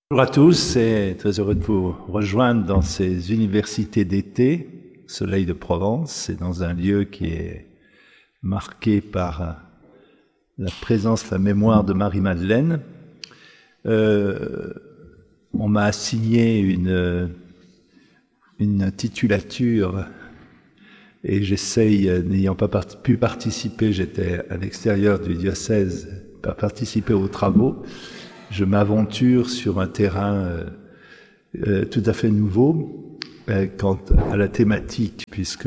Bonjour à tous et très heureux de vous rejoindre dans ces universités d'été, Soleil de Provence. C'est dans un lieu qui est marqué par la présence, la mémoire de Marie-Madeleine. On m'a assigné une titulature et j'essaye, n'ayant pas pu participer, j'étais à l'extérieur du diocèse, pas participer aux travaux. Je m'aventure sur un terrain tout à fait nouveau quant à la thématique, puisque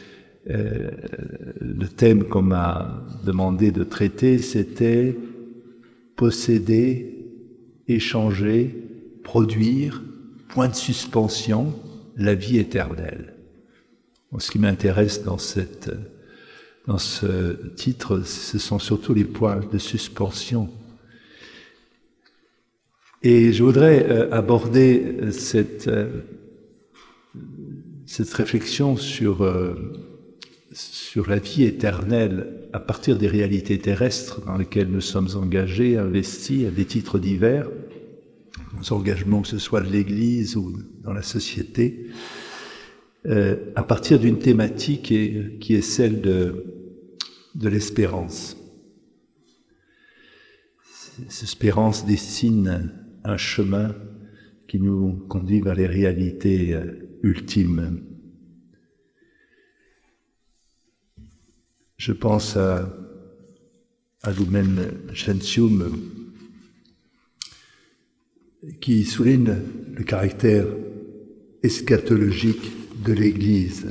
le thème qu'on m'a demandé de traiter, c'était posséder, échanger, produire, point de suspension, la vie éternelle. Bon, ce qui m'intéresse dans ce titre, ce sont surtout les points de suspension. Et je voudrais aborder cette réflexion sur la vie éternelle à partir des réalités terrestres dans lesquelles nous sommes engagés, investis à des titres divers, nos engagements que ce soit de l'Église ou dans la société, à partir d'une thématique qui est celle de l'espérance. Cette espérance dessine un chemin qui nous conduit vers les réalités ultimes. Je pense à Lumen Gentium qui souligne le caractère eschatologique de l'Église.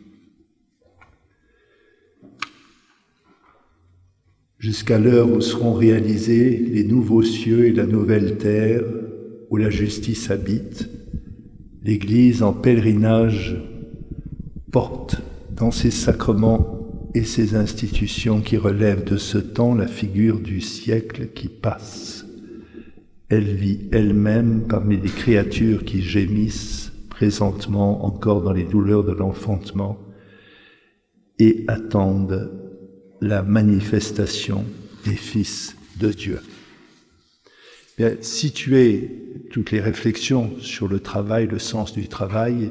Jusqu'à l'heure où seront réalisés les nouveaux cieux et la nouvelle terre, où la justice habite, l'Église en pèlerinage porte dans ses sacrements et ses institutions qui relèvent de ce temps la figure du siècle qui passe. Elle vit elle-même parmi les créatures qui gémissent présentement encore dans les douleurs de l'enfantement et attendent la manifestation des fils de Dieu. Bien, situer toutes les réflexions sur le travail, le sens du travail,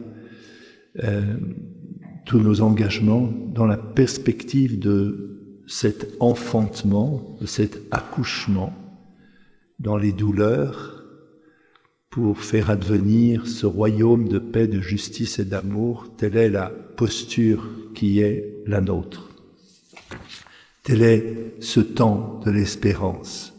tous nos engagements dans la perspective de cet enfantement, de cet accouchement dans les douleurs pour faire advenir ce royaume de paix, de justice et d'amour. Telle est la posture qui est la nôtre. Tel est ce temps de l'espérance.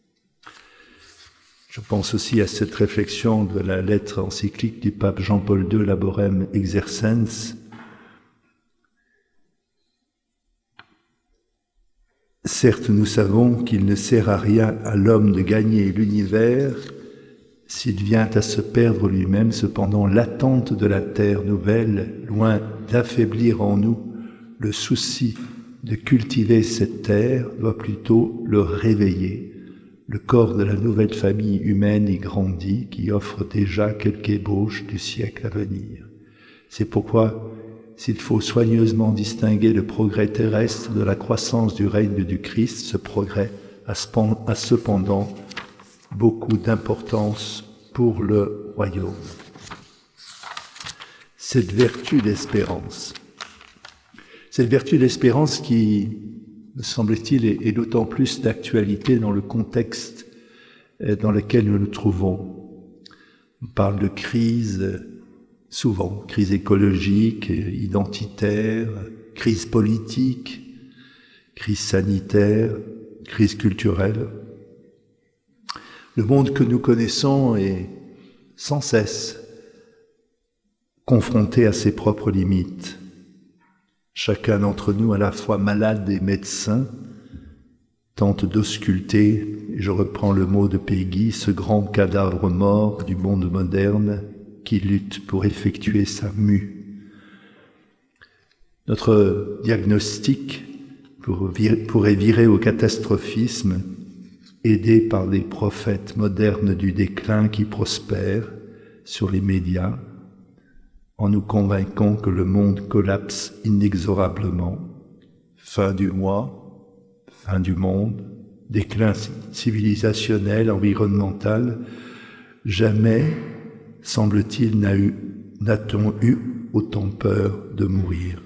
Je pense aussi à cette réflexion de la lettre encyclique du pape Jean-Paul II, Laborem Exercens. Certes, nous savons qu'il ne sert à rien à l'homme de gagner l'univers s'il vient à se perdre lui-même. Cependant, l'attente de la terre nouvelle, loin d'affaiblir en nous le souci de cultiver cette terre, doit plutôt le réveiller. Le corps de la nouvelle famille humaine y grandit, qui offre déjà quelque ébauche du siècle à venir. C'est pourquoi, s'il faut soigneusement distinguer le progrès terrestre de la croissance du règne du Christ, ce progrès a cependant beaucoup d'importance pour le royaume. Cette vertu d'espérance qui, me semble-t-il, est d'autant plus d'actualité dans le contexte dans lequel nous nous trouvons. On parle de crise, souvent, crise écologique, identitaire, crise politique, crise sanitaire, crise culturelle. Le monde que nous connaissons est sans cesse confronté à ses propres limites. Chacun d'entre nous, à la fois malade et médecin, tente d'ausculter, et je reprends le mot de Peggy, ce grand cadavre mort du monde moderne qui lutte pour effectuer sa mue. Notre diagnostic pourrait virer au catastrophisme, aidé par des prophètes modernes du déclin qui prospèrent sur les médias, en nous convainquant que le monde collapse inexorablement. Fin du mois, fin du monde, déclin civilisationnel, environnemental, Jamais, semble-t-il, n'a-t-on eu autant peur de mourir.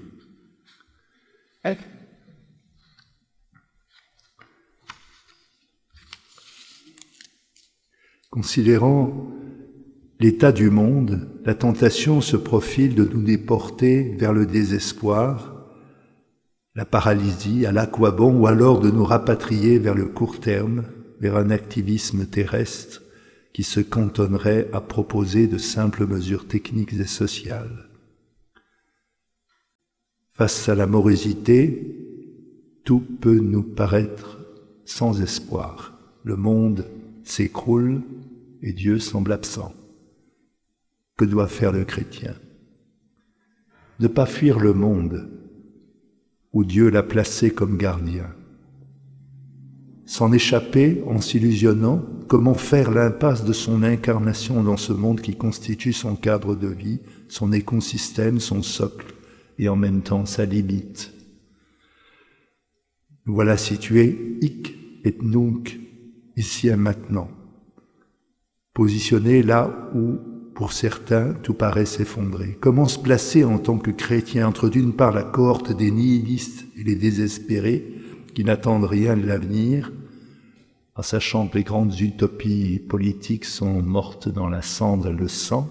Considérant l'état du monde, la tentation se profile de nous déporter vers le désespoir, la paralysie, à l'aquabon, ou alors de nous rapatrier vers le court terme, vers un activisme terrestre qui se cantonnerait à proposer de simples mesures techniques et sociales. Face à la morosité, tout peut nous paraître sans espoir. Le monde s'écroule et Dieu semble absent. Que doit faire le chrétien? Ne pas fuir le monde où Dieu l'a placé comme gardien. S'en échapper en s'illusionnant, comment faire l'impasse de son incarnation dans ce monde qui constitue son cadre de vie, son écosystème, son socle, et en même temps sa limite. Nous voilà situés, hic et nunc, ici et maintenant, positionnés là où, pour certains, tout paraît s'effondrer. Comment se placer en tant que chrétien entre d'une part la cohorte des nihilistes et les désespérés qui n'attendent rien de l'avenir, en sachant que les grandes utopies politiques sont mortes dans la cendre et le sang,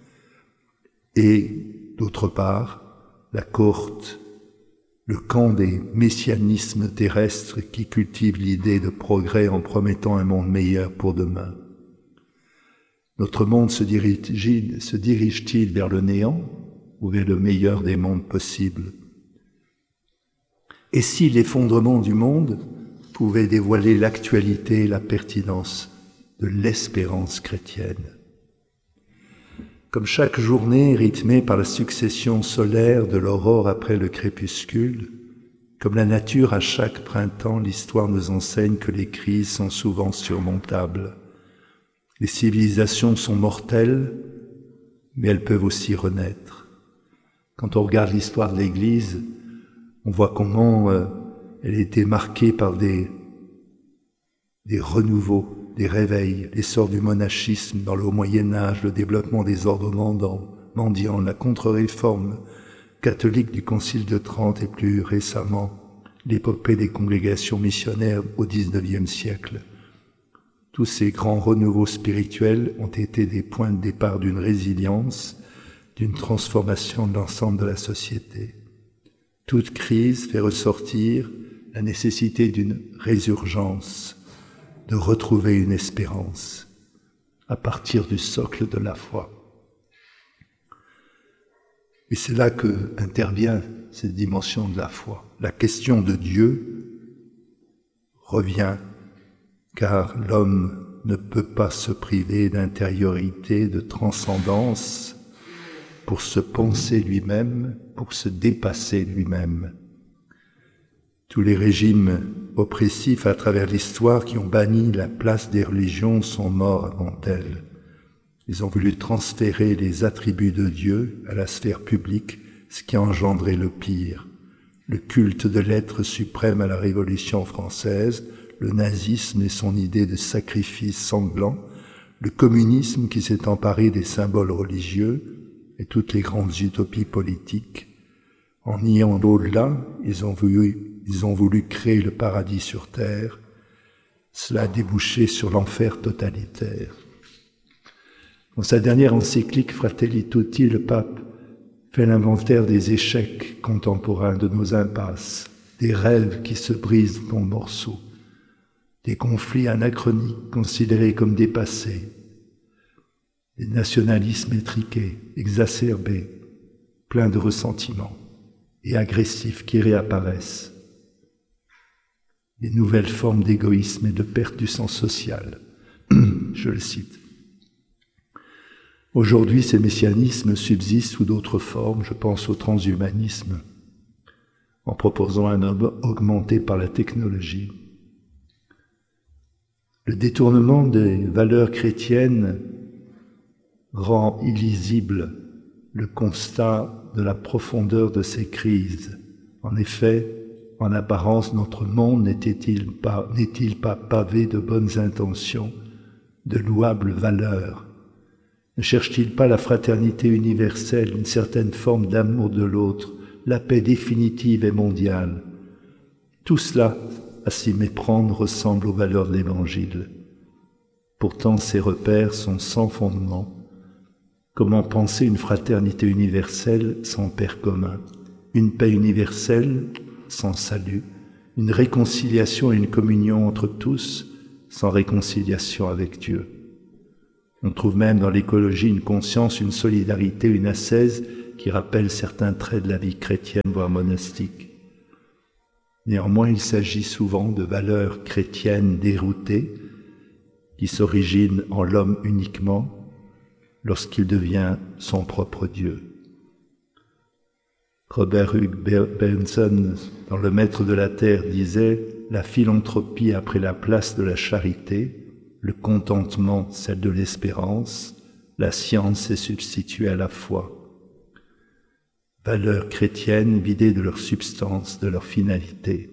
et d'autre part, la cohorte, le camp des messianismes terrestres qui cultivent l'idée de progrès en promettant un monde meilleur pour demain. Notre monde se dirige-t-il vers le néant ou vers le meilleur des mondes possibles? Et si l'effondrement du monde pouvait dévoiler l'actualité et la pertinence de l'espérance chrétienne? Comme chaque journée rythmée par la succession solaire de l'aurore après le crépuscule, comme la nature à chaque printemps, l'histoire nous enseigne que les crises sont souvent surmontables. Les civilisations sont mortelles, mais elles peuvent aussi renaître. Quand on regarde l'histoire de l'Église, on voit comment elle a été marquée par des renouveaux, des réveils, l'essor du monachisme dans le haut Moyen-Âge, le développement des ordres mendiants, la contre-réforme catholique du Concile de Trente et plus récemment l'épopée des congrégations missionnaires au XIXe siècle. Tous ces grands renouveaux spirituels ont été des points de départ d'une résilience, d'une transformation de l'ensemble de la société. Toute crise fait ressortir la nécessité d'une résurgence, de retrouver une espérance à partir du socle de la foi. Et c'est là que intervient cette dimension de la foi. La question de Dieu revient, car l'homme ne peut pas se priver d'intériorité, de transcendance, pour se penser lui-même, pour se dépasser lui-même. Tous les régimes oppressifs à travers l'histoire qui ont banni la place des religions sont morts avant elles. Ils ont voulu transférer les attributs de Dieu à la sphère publique, ce qui a engendré le pire. Le culte de l'être suprême à la Révolution française, le nazisme et son idée de sacrifice sanglant, le communisme qui s'est emparé des symboles religieux et toutes les grandes utopies politiques. En niant l'au-delà, ils ont voulu créer le paradis sur terre. Cela a débouché sur l'enfer totalitaire. Dans sa dernière encyclique Fratelli Tutti, le pape fait l'inventaire des échecs contemporains, de nos impasses, des rêves qui se brisent en morceaux, des conflits anachroniques considérés comme dépassés, des nationalismes étriqués, exacerbés, pleins de ressentiments et agressifs qui réapparaissent, des nouvelles formes d'égoïsme et de perte du sens social. Je le cite. Aujourd'hui, ces messianismes subsistent sous d'autres formes, je pense au transhumanisme, en proposant un homme augmenté par la technologie. Le détournement des valeurs chrétiennes rend illisible le constat de la profondeur de ces crises. En effet, en apparence, notre monde n'est-il pas pavé de bonnes intentions, de louables valeurs, Ne cherche-t-il pas la fraternité universelle, une certaine forme d'amour de l'autre, la paix définitive et mondiale? Tout cela, à s'y méprendre, ressemble aux valeurs de l'Évangile. Pourtant, ces repères sont sans fondement. Comment penser une fraternité universelle sans père commun, une paix universelle sans salut, une réconciliation et une communion entre tous sans réconciliation avec Dieu? On trouve même dans l'écologie une conscience, une solidarité, une ascèse qui rappelle certains traits de la vie chrétienne, voire monastique. Néanmoins, il s'agit souvent de valeurs chrétiennes déroutées qui s'originent en l'homme uniquement lorsqu'il devient son propre Dieu. Robert Hugh Benson, dans Le Maître de la Terre, disait « La philanthropie a pris la place de la charité, le contentement celle de l'espérance, la science s'est substituée à la foi. » Valeurs chrétiennes vidées de leur substance, de leur finalité.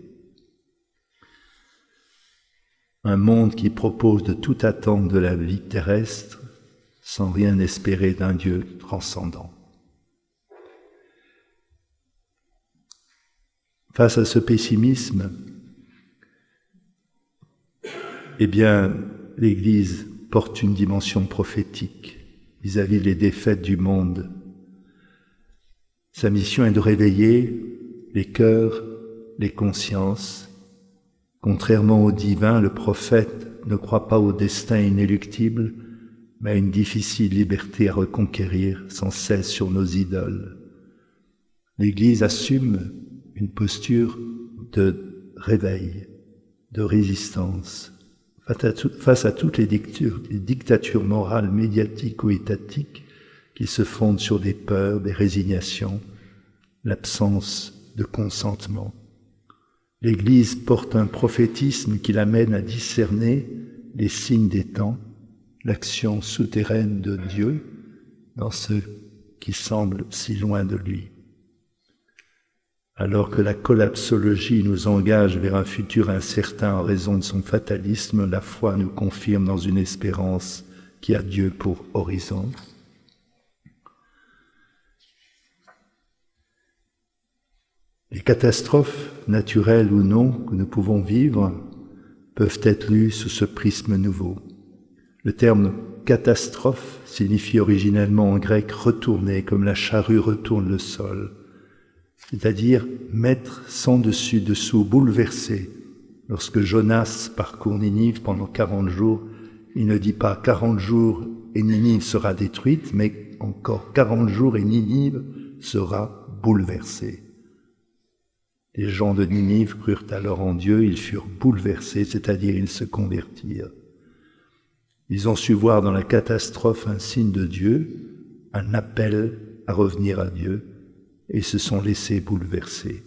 Un monde qui propose de tout attendre de la vie terrestre sans rien espérer d'un Dieu transcendant. Face à ce pessimisme, eh bien, l'Église porte une dimension prophétique vis-à-vis des défaites du monde. Sa mission est de réveiller les cœurs, les consciences. Contrairement au divin, le prophète ne croit pas au destin inéluctible, mais à une difficile liberté à reconquérir sans cesse sur nos idoles. L'Église assume une posture de réveil, de résistance, face à toutes les dictatures morales, médiatiques ou étatiques qui se fondent sur des peurs, des résignations, l'absence de consentement. L'Église porte un prophétisme qui l'amène à discerner les signes des temps, l'action souterraine de Dieu dans ce qui semble si loin de lui. Alors que la collapsologie nous engage vers un futur incertain en raison de son fatalisme, la foi nous confirme dans une espérance qui a Dieu pour horizon. Les catastrophes, naturelles ou non, que nous pouvons vivre, peuvent être lues sous ce prisme nouveau. Le terme catastrophe signifie originellement en grec retourner, comme la charrue retourne le sol, c'est-à-dire mettre sans dessus-dessous, bouleverser. Lorsque Jonas parcourt Ninive pendant 40 jours, il ne dit pas 40 jours et Ninive sera détruite, mais encore 40 jours et Ninive sera bouleversée. Les gens de Ninive crurent alors en Dieu, ils furent bouleversés, c'est-à-dire ils se convertirent. Ils ont su voir dans la catastrophe un signe de Dieu, un appel à revenir à Dieu, et se sont laissés bouleverser.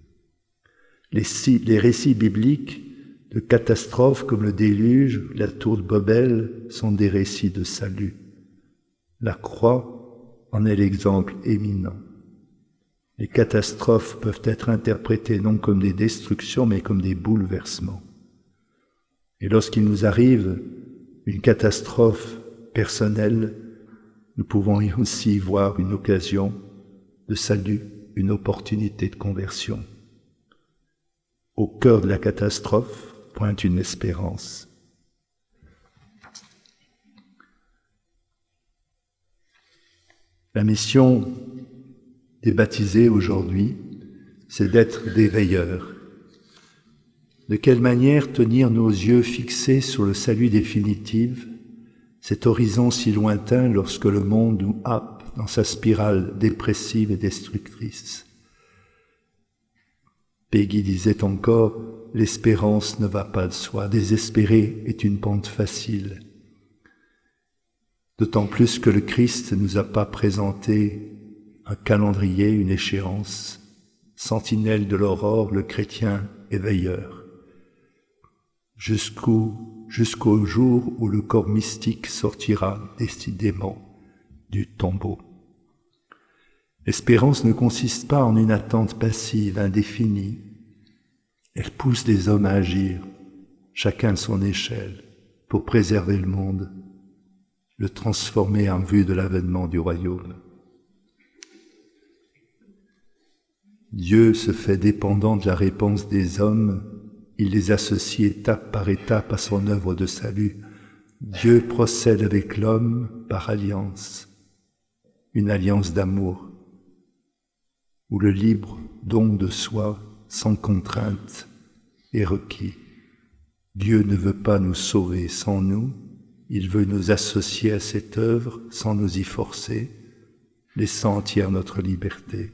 Les récits bibliques de catastrophes comme le déluge, la tour de Babel sont des récits de salut. La croix en est l'exemple éminent. Les catastrophes peuvent être interprétées non comme des destructions, mais comme des bouleversements. Et lorsqu'il nous arrive une catastrophe personnelle, nous pouvons aussi voir une occasion de salut, une opportunité de conversion. Au cœur de la catastrophe pointe une espérance. La mission des baptisés aujourd'hui, c'est d'être des veilleurs. De quelle manière tenir nos yeux fixés sur le salut définitif, cet horizon si lointain lorsque le monde nous happe dans sa spirale dépressive et destructrice. Peggy disait encore, l'espérance ne va pas de soi, désespérer est une pente facile. D'autant plus que le Christ ne nous a pas présenté un calendrier, une échéance, sentinelle de l'aurore, le chrétien est veilleur. Jusqu'au jour où le corps mystique sortira décidément du tombeau. L'espérance ne consiste pas en une attente passive, indéfinie. Elle pousse les hommes à agir, chacun de son échelle, pour préserver le monde. le transformer en vue de l'avènement du royaume. Dieu se fait dépendant de la réponse des hommes, il les associe étape par étape à son œuvre de salut. Dieu procède avec l'homme par alliance, une alliance d'amour, où le libre don de soi, sans contrainte, est requis. Dieu ne veut pas nous sauver sans nous, il veut nous associer à cette œuvre sans nous y forcer, laissant entière notre liberté.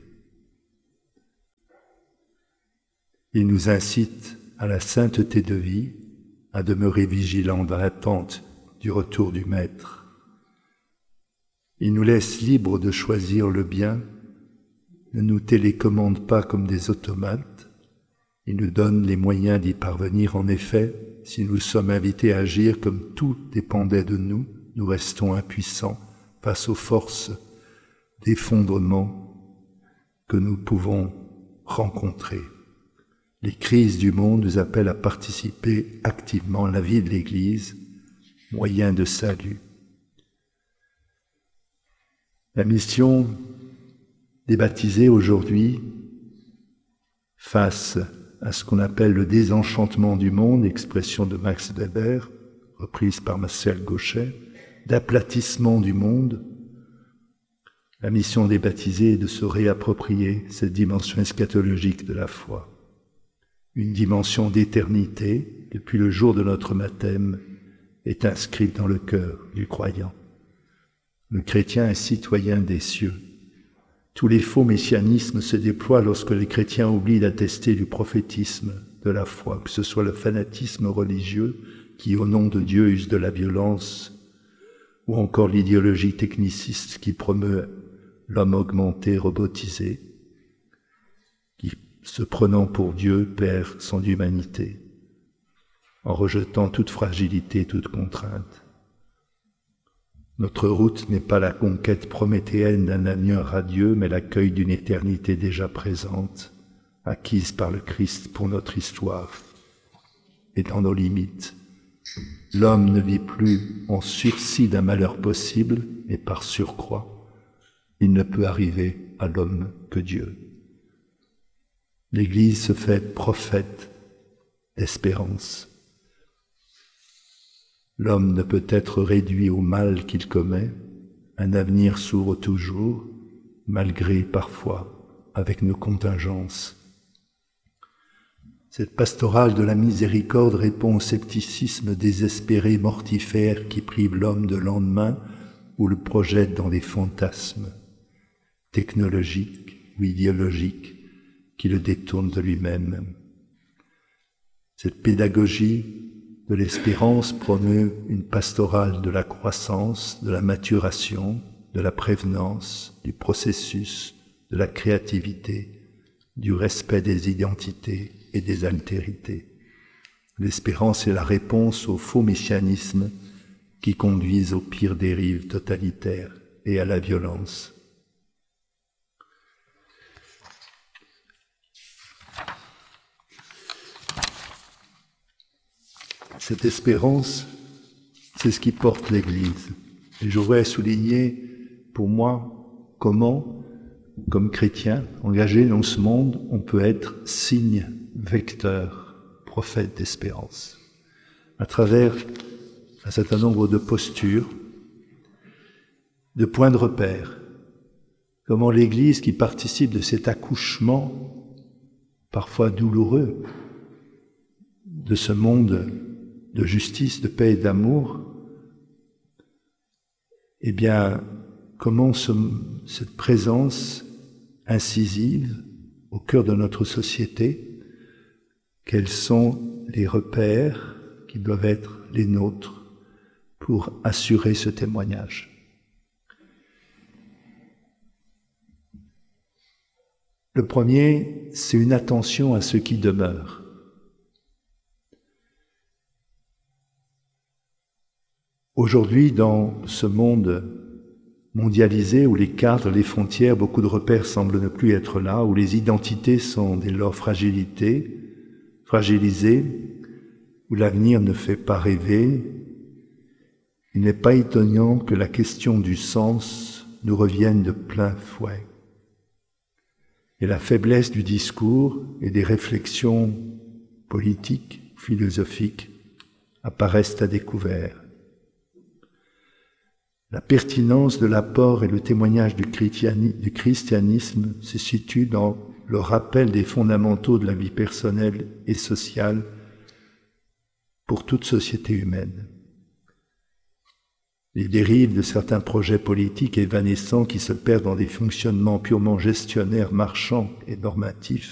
Il nous incite à la sainteté de vie, à demeurer vigilants dans l'attente du retour du Maître. Il nous laisse libres de choisir le bien, ne nous télécommande pas comme des automates, il nous donne les moyens d'y parvenir. En effet, si nous sommes invités à agir comme tout dépendait de nous, nous restons impuissants face aux forces d'effondrement que nous pouvons rencontrer. Les crises du monde nous appellent à participer activement à la vie de l'Église, moyen de salut. La mission des baptisés aujourd'hui, face à ce qu'on appelle le désenchantement du monde, expression de Max Weber, reprise par Marcel Gauchet, d'aplatissement du monde, la mission des baptisés est de se réapproprier cette dimension eschatologique de la foi. Une dimension d'éternité, depuis le jour de notre baptême, est inscrite dans le cœur du croyant. Le chrétien est citoyen des cieux. Tous les faux messianismes se déploient lorsque les chrétiens oublient d'attester du prophétisme de la foi, que ce soit le fanatisme religieux qui, au nom de Dieu, use de la violence, ou encore l'idéologie techniciste qui promeut l'homme augmenté, robotisé, qui, se prenant pour Dieu, perd son humanité, en rejetant toute fragilité, toute contrainte. Notre route n'est pas la conquête prométhéenne d'un avenir radieux, mais l'accueil d'une éternité déjà présente, acquise par le Christ pour notre histoire et dans nos limites. L'homme ne vit plus en sursis d'un malheur possible, mais par surcroît, il ne peut arriver à l'homme que Dieu. L'Église se fait prophète d'espérance. L'homme ne peut être réduit au mal qu'il commet, un avenir s'ouvre toujours, malgré parfois, avec nos contingences. Cette pastorale de la miséricorde répond au scepticisme désespéré, mortifère qui prive l'homme de lendemain ou le projette dans des fantasmes technologiques ou idéologiques qui le détournent de lui-même. Cette pédagogie de l'espérance promeut une pastorale de la croissance, de la maturation, de la prévenance, du processus, de la créativité, du respect des identités et des altérités. L'espérance est la réponse au faux messianisme qui conduisent aux pires dérives totalitaires et à la violence. Cette espérance, c'est ce qui porte l'Église. Et je voudrais souligner, pour moi, comment, comme chrétien, engagé dans ce monde, on peut être signe, vecteur, prophète d'espérance, à travers un certain nombre de postures, de points de repère. Comment l'Église, qui participe de cet accouchement, parfois douloureux, de ce monde de justice, de paix et d'amour, eh bien, comment cette présence incisive au cœur de notre société, quels sont les repères qui doivent être les nôtres pour assurer ce témoignage. Le premier, c'est une attention à ce qui demeure. Aujourd'hui, dans ce monde mondialisé où les cadres, les frontières, beaucoup de repères semblent ne plus être là, où les identités sont dès lors fragilisées, où l'avenir ne fait pas rêver, il n'est pas étonnant que la question du sens nous revienne de plein fouet. Et la faiblesse du discours et des réflexions politiques, philosophiques, apparaissent à découvert. La pertinence de l'apport et le témoignage du christianisme se situe dans le rappel des fondamentaux de la vie personnelle et sociale pour toute société humaine. Les dérives de certains projets politiques évanescents qui se perdent dans des fonctionnements purement gestionnaires, marchands et normatifs